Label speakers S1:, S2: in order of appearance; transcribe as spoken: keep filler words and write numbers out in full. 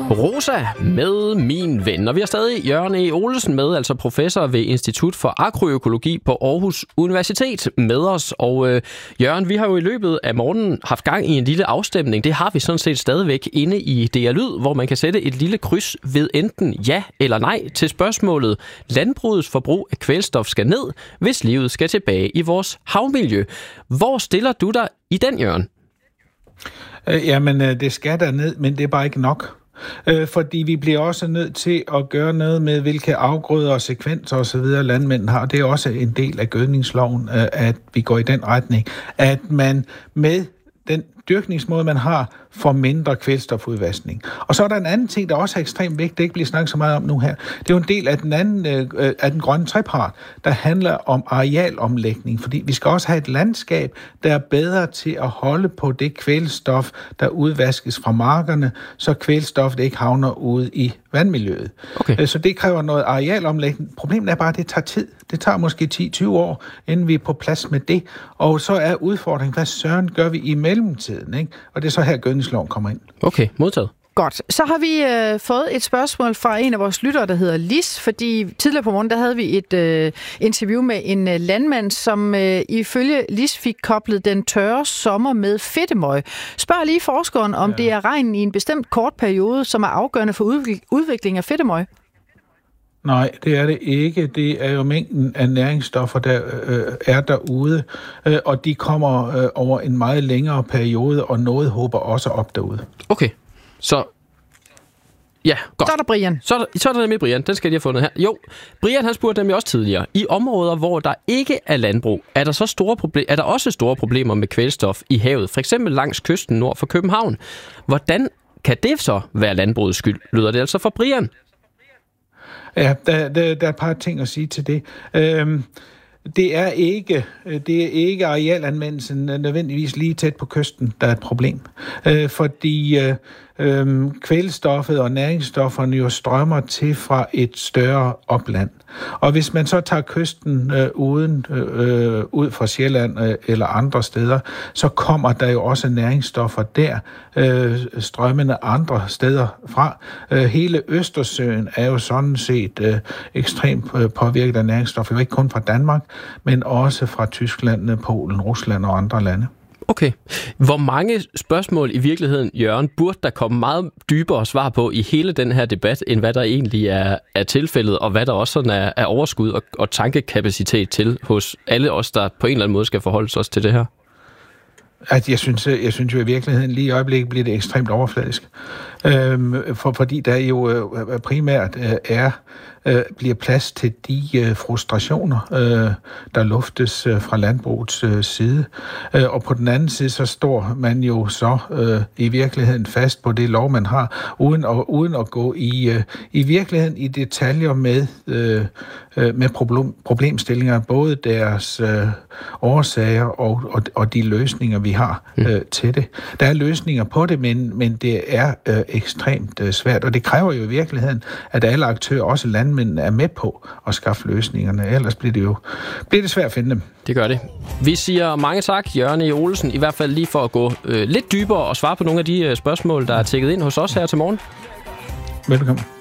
S1: Rosa med Min Ven. Og vi har stadig Jørgen E. Olesen med, altså professor ved Institut for Agroøkologi på Aarhus Universitet med os. Og øh, Jørgen, vi har jo i løbet af morgenen haft gang i en lille afstemning. Det har vi sådan set stadigvæk inde i D R Lyd, hvor man kan sætte et lille kryds ved enten ja eller nej til spørgsmålet: landbrugets forbrug af kvælstof skal ned, hvis livet skal tilbage i vores havmiljø. Hvor stiller du dig i den, Jørgen?
S2: Øh, jamen, det skal der ned, men det er bare ikke nok. Øh, fordi vi bliver også nødt til at gøre noget med, hvilke afgrøder og sekvenser osv. landmænd har. Det er også en del af gødningsloven, øh, at vi går i den retning. At man med den dyrkningsmåde, man har, får mindre kvælstofudvaskning. Og så er der en anden ting, der også er ekstremt vigtigt, det ikke bliver snakket så meget om nu her. Det er jo en del af den anden, øh, af den grønne trepart, der handler om arealomlægning, fordi vi skal også have et landskab, der er bedre til at holde på det kvælstof, der udvaskes fra markerne, så kvælstoffet ikke havner ude i vandmiljøet. Okay. Så det kræver noget arealomlægning. Problemet er bare, at det tager tid. Det tager måske ti til tyve år, inden vi er på plads med det. Og så er udfordringen, hvad søren gør vi i mellemtiden, ikke? Og det er så her gødningsloven kommer ind.
S1: Okay, modtaget.
S3: Godt. Så har vi øh, fået et spørgsmål fra en af vores lyttere, der hedder Lis, fordi tidligere på morgen, der havde vi et øh, interview med en øh, landmand, som øh, ifølge Lis fik koblet den tørre sommer med fedtemøg. Spørg lige forskeren, om ja. det er regnen i en bestemt kort periode, som er afgørende for udvik- udvikling af fedtemøg.
S2: Nej, det er det ikke. Det er jo mængden af næringsstoffer, der øh, er derude, øh, og de kommer øh, over en meget længere periode, og noget håber også op derude.
S1: Okay, så... Ja, godt.
S3: Så er der Brian.
S1: Så er der, så er der nemlig Brian. Den skal jeg lige have fundet her. Jo, Brian han spurgte nemlig også tidligere. I områder, hvor der ikke er landbrug, er der så store problem- er der også store problemer med kvælstof i havet, for eksempel langs kysten nord for København. Hvordan kan det så være landbrugets skyld? Lyder det altså for Brian?
S2: Ja, der, der, der er et par ting at sige til det. Øhm, det er ikke, det er ikke arealanvendelsen nødvendigvis lige tæt på kysten, der er et problem. Øh, fordi øh, øh, kvælstoffet og næringsstofferne jo strømmer til fra et større opland. Og hvis man så tager kysten øh, uden, øh, ud fra Sjælland øh, eller andre steder, så kommer der jo også næringsstoffer der, øh, strømmende andre steder fra. Øh, hele Østersøen er jo sådan set øh, ekstremt øh, påvirket af næringsstoffer, ikke kun fra Danmark, men også fra Tyskland, Polen, Rusland og andre lande.
S1: Okay. Hvor mange spørgsmål i virkeligheden, Jørgen, burde der komme meget dybere svar på i hele den her debat, end hvad der egentlig er, er tilfældet, og hvad der også sådan er, er overskud og, og tankekapacitet til hos alle os, der på en eller anden måde skal forholde sig til det her?
S2: At jeg synes, jeg synes jo i virkeligheden lige i øjeblikket bliver det ekstremt overfladisk. Øhm, for, fordi der jo øh, primært øh, er øh, bliver plads til de øh, frustrationer, øh, der luftes øh, fra landbrugets øh, side. Øh, og på den anden side, så står man jo så øh, i virkeligheden fast på det lov, man har, uden at, uden at gå i, øh, i virkeligheden i detaljer med, øh, med problem, problemstillinger, både deres øh, årsager og, og, og de løsninger, vi har øh, til det. Der er løsninger på det, men, men det er øh, ekstremt øh, svært, og det kræver jo i virkeligheden, at alle aktører, også landmændene, er med på at skaffe løsningerne. Ellers bliver det jo bliver det svært at finde dem.
S1: Det gør det. Vi siger mange tak, Jørgen E. Olesen, i hvert fald lige for at gå øh, lidt dybere og svare på nogle af de øh, spørgsmål, der er tækket ind hos os her til morgen.
S2: Velkommen.